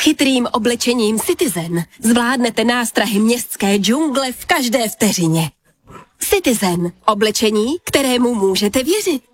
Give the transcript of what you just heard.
chytrým oblečením Citizen zvládnete nástrahy městské džungle v každé vteřině. Citizen. Oblečení, kterému můžete věřit.